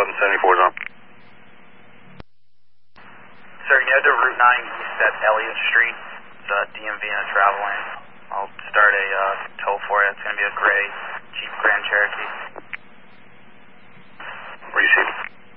1174 is on. Sir, you head to Route 9 east at Elliott Street. It's DMV in a travel lane. I'll start a tow for you. It's going to be a gray Jeep Grand Cherokee.